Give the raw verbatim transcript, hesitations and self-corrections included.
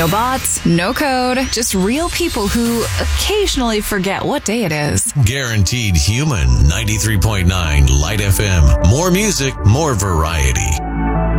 No bots, no code, just real people who occasionally forget what day it is. Guaranteed Human. ninety-three point nine Light F M. More music, more variety.